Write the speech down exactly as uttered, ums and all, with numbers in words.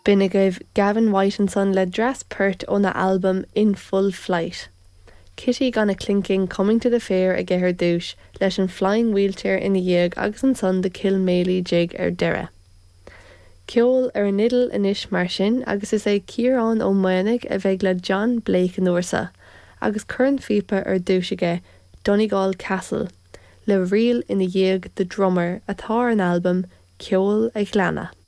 Binigh Gavin White and Son le dress pert on the album In Full Flight. Kitty gonna clinking coming to the fair a her douche, leis an flying wheelchair in the dhéag agus an son de Kilmaley jig ar deireadh. Ceol ar an nidal inis mar sin agus is é Ciarán ó Moinnig a bheith le John Blake an uairsa, agus current fipa ar douche aige Donegal Castle, le rial in the dhéag the drummer atá an album Ceol ag Gleanna.